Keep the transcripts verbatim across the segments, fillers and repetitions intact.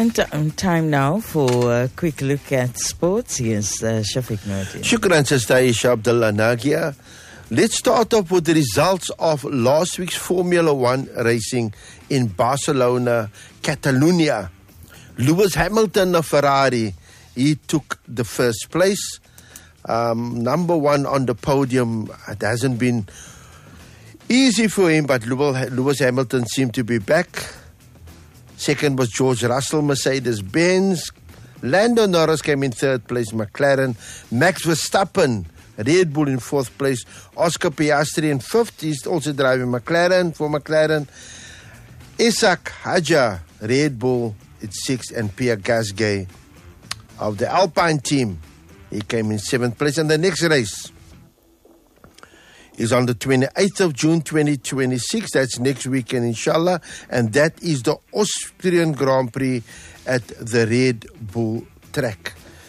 And t- time now for a quick look at sports. Yes, uh, Shafiq Noordin. Shukran, Sister Aisha Abdullah Nagia. Let's start off with the results of last week's Formula One racing in Barcelona, Catalonia. Lewis Hamilton of Ferrari, he took the first place. Um, number one on the podium. It hasn't been easy for him, but Lewis Hamilton seemed to be back. Second was George Russell, Mercedes-Benz. Lando Norris came in third place, McLaren. Max Verstappen, Red Bull in fourth place. Oscar Piastri in fifth. He's also driving McLaren for McLaren. Isaac Hadjar, Red Bull, it's sixth. And Pierre Gasly of the Alpine team, he came in seventh place. And the next race is on the twenty-eighth of June twenty twenty-six. That's next weekend, inshallah. And that is the Austrian Grand Prix at the Red Bull track.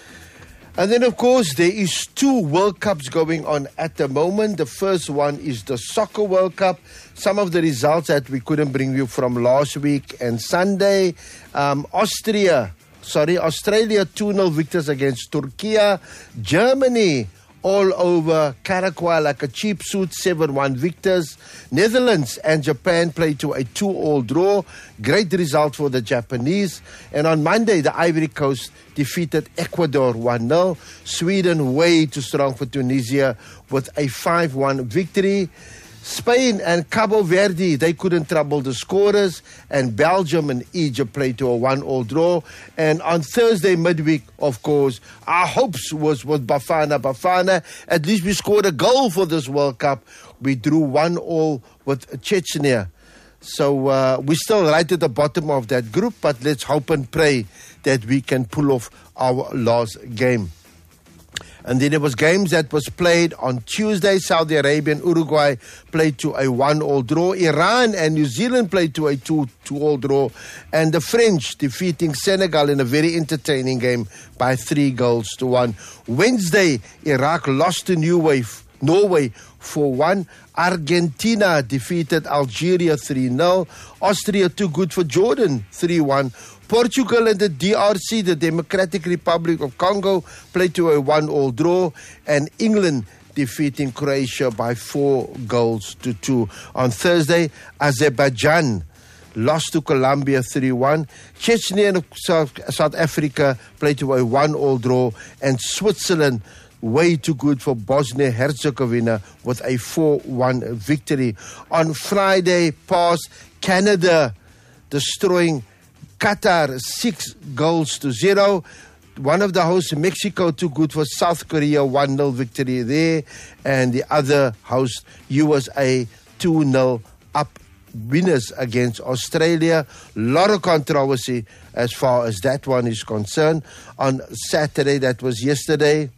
And then, of course, there is two World Cups going on at the moment. The first one is the Soccer World Cup. Some of the results that we couldn't bring you from last week and Sunday. Um, Austria, sorry, Australia two nil victors against Turkey. Germany all over Paraguay like a cheap suit, seven one victors. Netherlands and Japan played to a two all draw. Great result for the Japanese. And on Monday, the Ivory Coast defeated Ecuador one nil. Sweden way too strong for Tunisia with a five one victory. Spain and Cabo Verde, they couldn't trouble the scorers. And Belgium and Egypt played to a one all draw. And on Thursday midweek, of course, our hopes was with Bafana Bafana. At least we scored a goal for this World Cup. We drew one all with Chechnya. So uh, we're still right at the bottom of that group, but let's hope and pray that we can pull off our last game. And then there was games that was played on Tuesday. Saudi Arabia and Uruguay played to a one all draw. Iran and New Zealand played to a two all draw. And the French defeating Senegal in a very entertaining game by three goals to one. Wednesday, Iraq lost to Norway, Norway four one. Argentina defeated Algeria three nil. Austria too good for Jordan three one. Portugal and the D R C, the Democratic Republic of Congo, played to a one all draw. And England defeating Croatia by four goals to two. On Thursday, Azerbaijan lost to Colombia three one. Chechnya and South, South Africa played to a one all draw. And Switzerland way too good for Bosnia-Herzegovina with a four one victory. On Friday past, Canada destroying Qatar six goals to zero. One of the hosts, Mexico, too good for South Korea, one nil victory there. And the other host, U S A, two nil up winners against Australia. A lot of controversy as far as that one is concerned. On Saturday, that was yesterday,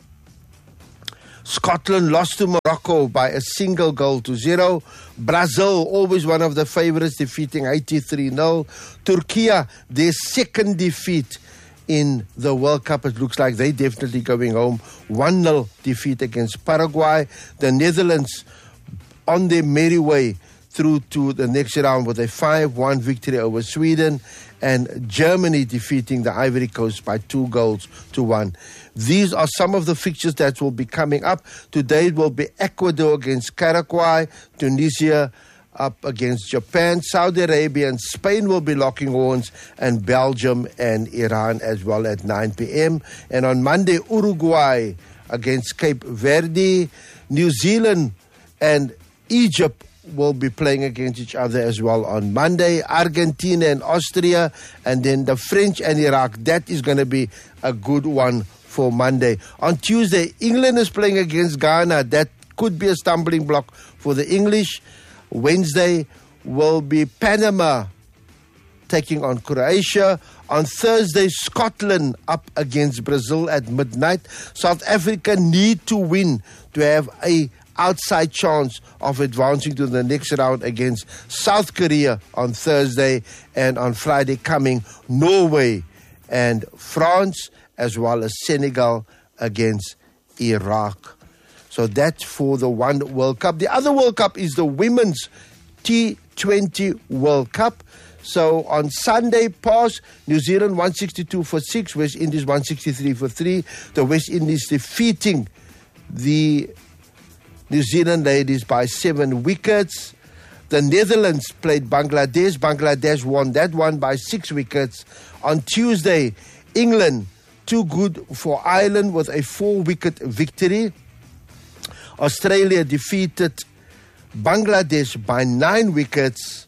Scotland lost to Morocco by a single goal to zero. Brazil, always one of the favorites, defeating Haiti three nil. Turkey, their second defeat in the World Cup. It looks like they're definitely going home. one nil defeat against Paraguay. The Netherlands on their merry way through to the next round with a five one victory over Sweden. And Germany defeating the Ivory Coast by two goals to one. These are some of the fixtures that will be coming up. Today it will be Ecuador against Paraguay, Tunisia up against Japan, Saudi Arabia and Spain will be locking horns, and Belgium and Iran as well at nine p.m. And on Monday, Uruguay against Cape Verde, New Zealand and Egypt will be playing against each other as well on Monday. Argentina and Austria, and then the French and Iraq. That is going to be a good one for Monday. On Tuesday, England is playing against Ghana. That could be a stumbling block for the English. Wednesday will be Panama taking on Croatia. On Thursday, Scotland up against Brazil at midnight. South Africa need to win to have a outside chance of advancing to the next round against South Korea on Thursday. And on Friday coming, Norway and France, as well as Senegal against Iraq. So that's for the one World Cup. The other World Cup is the Women's T twenty World Cup. So on Sunday past, New Zealand one sixty-two for six, West Indies one sixty-three for three. The West Indies defeating the New Zealand ladies by seven wickets. The Netherlands played Bangladesh. Bangladesh won that one by six wickets. On Tuesday, England, too good for Ireland with a four-wicket victory. Australia defeated Bangladesh by nine wickets.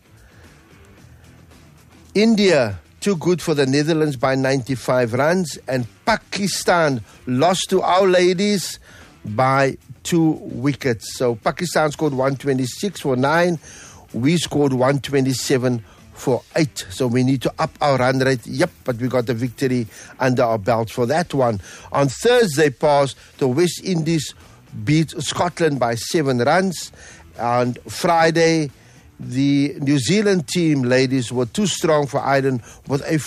India, too good for the Netherlands by ninety-five runs. And Pakistan lost to our ladies by two wickets. So Pakistan scored one twenty-six for nine. We scored one twenty-seven for eight. So we need to up our run rate. Yep, but we got the victory under our belt for that one. On Thursday past, the West Indies beat Scotland by seven runs. On Friday, the New Zealand team, ladies, were too strong for Ireland with a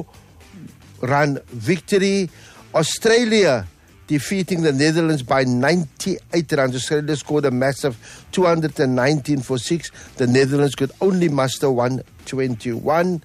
four-run victory. Australia defeating the Netherlands by ninety-eight runs. Australia scored a massive two hundred nineteen for six. The Netherlands could only muster one twenty-one.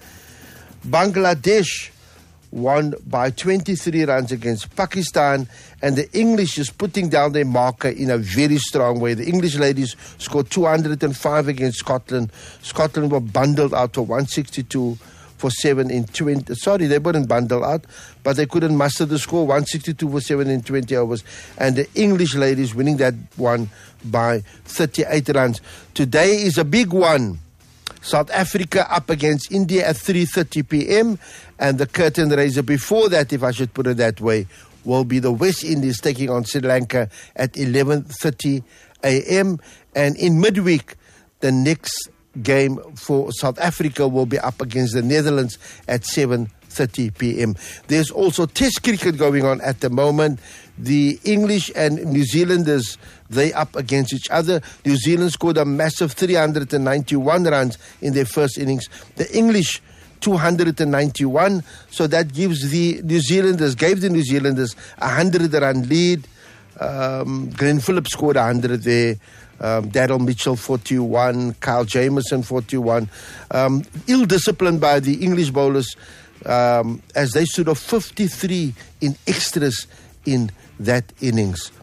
Bangladesh won by twenty-three runs against Pakistan, and the English is putting down their marker in a very strong way. The English ladies scored two hundred five against Scotland. Scotland were bundled out to one sixty-two for seven in twenty. Sorry, they weren't bundled out, but they couldn't muster the score. one sixty-two for seven in twenty overs, and the English ladies winning that one by thirty-eight runs. Today is a big one. South Africa up against India at three thirty p.m. And the curtain raiser before that, if I should put it that way, will be the West Indies taking on Sri Lanka at eleven thirty a.m. And in midweek, the next game for South Africa will be up against the Netherlands at seven thirty p.m. There's also Test cricket going on at the moment. The English and New Zealanders, they up against each other. New Zealand scored a massive three hundred ninety-one runs in their first innings. The English, two hundred ninety-one. So that gives the New Zealanders, gave the New Zealanders a one hundred run lead. Um, Glenn Phillips scored one hundred there. Um, Daryl Mitchell, forty-one. Kyle Jamieson, forty-one. Um, ill-disciplined by the English bowlers um, as they stood off fifty-three in extras in that innings.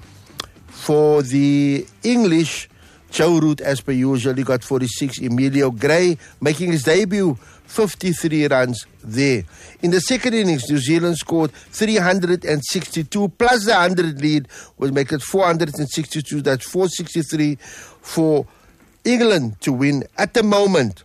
For the English, Joe Root, as per usual, he got forty-six. Emilio Gray making his debut, fifty-three runs there. In the second innings, New Zealand scored three hundred sixty-two, plus the one hundred lead will make it four hundred sixty-two. That's four sixty-three for England to win. At the moment,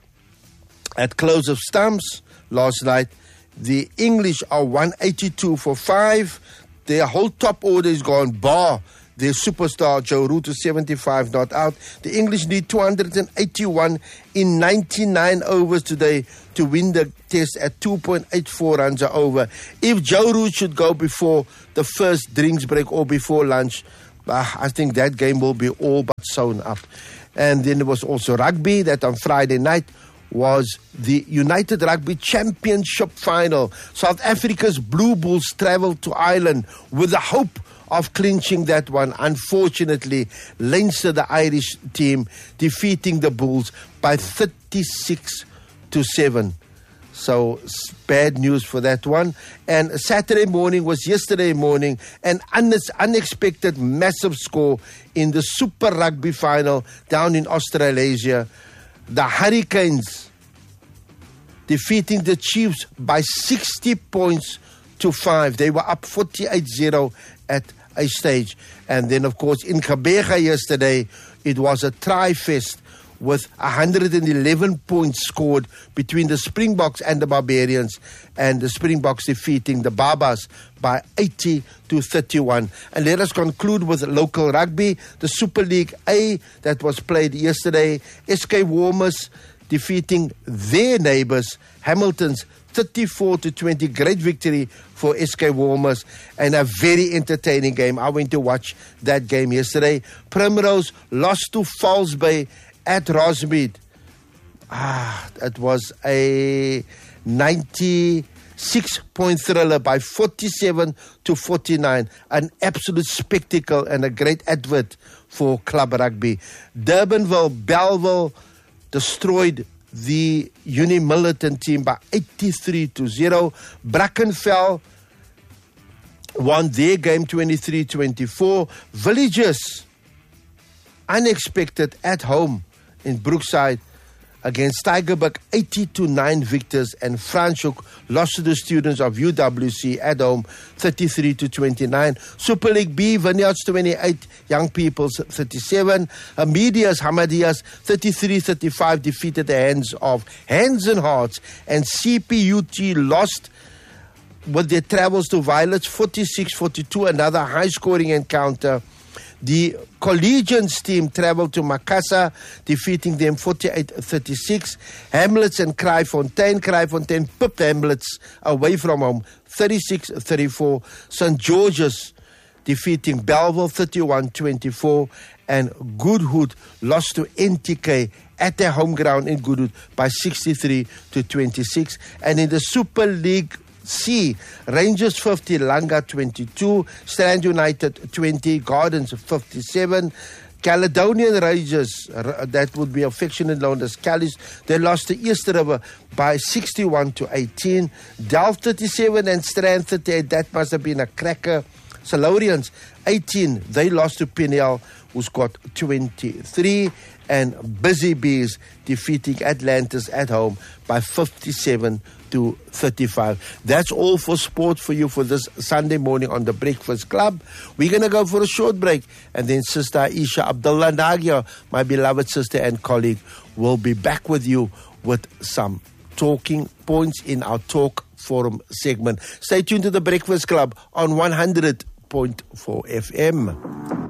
at close of stumps last night, the English are one eighty-two for five. Their whole top order is gone, bar their superstar Joe Root is seventy-five not out. The English need two hundred eighty-one in ninety-nine overs today to win the test at two point eight four runs are over. If Joe Root should go before the first drinks break or before lunch, uh, I think that game will be all but sewn up. And then there was also rugby that on Friday night was the United Rugby Championship final. South Africa's Blue Bulls travelled to Ireland with the hope of clinching that one. Unfortunately, Leinster, the Irish team, defeating the Bulls by thirty-six to seven. So bad news for that one. And Saturday morning was yesterday morning, an un- unexpected massive score in the Super Rugby final down in Australasia. The Hurricanes defeating the Chiefs by sixty points to five. They were up forty-eight zero at a stage. And then, of course, in Gqeberha yesterday, it was a tri-fest with one hundred eleven points scored between the Springboks and the Barbarians, and the Springboks defeating the Barbas by eighty to thirty-one. And let us conclude with local rugby. The Super League A that was played yesterday, S K Warmers defeating their neighbours, Hamilton's thirty-four to twenty. Great victory for S K Warmers and a very entertaining game. I went to watch that game yesterday. Primrose lost to Falls Bay at Rosemead. Ah, it was a ninety-six point thriller by forty-seven to forty-nine. An absolute spectacle and a great advert for club rugby. Durbanville, Belleville destroyed the Uni Militant team by eighty-three to zero. Brackenfell won their game twenty-three twenty-four. Villagers, unexpected at home in Brookside against Tygerberg, eighty to nine victors, and Franschhoek lost to the students of U W C at home, thirty-three to twenty-nine. Super League B, Vineyards twenty-eight, Young People's thirty-seven. Hamadias, Hamadias, thirty-three thirty-five defeated the Hands of Hands and Hearts, and C P U T lost with their travels to Violets, forty-six forty-two, another high-scoring encounter. The Collegians team traveled to Makassar, defeating them forty-eight thirty-six. Hamlets and Kraaifontein. Kraaifontein pipped Hamlets away from home, thirty-six thirty-four. Saint George's defeating Belleville, thirty-one twenty-four. And Goodwood lost to N T K at their home ground in Goodwood by sixty-three to twenty-six. And in the Super League C, Rangers fifty, Langa twenty-two, Strand United twenty, Gardens fifty-seven, Caledonian Rangers, that would be affectionately known as Callies, they lost to East River by sixty-one to eighteen, Delft thirty-seven and Strand thirty-eight, that must have been a cracker. Salorians eighteen, they lost to Pineal, who's got twenty-three, and Busy Bees defeating Atlantis at home by fifty-seven to thirty-five. That's all for sport for you for this Sunday morning on the Breakfast Club. We're going to go for a short break, and then Sister Aisha Abdullah Nagia, my beloved sister and colleague, will be back with you with some talking points in our Talk Forum segment. Stay tuned to the Breakfast Club on one hundred point four F M.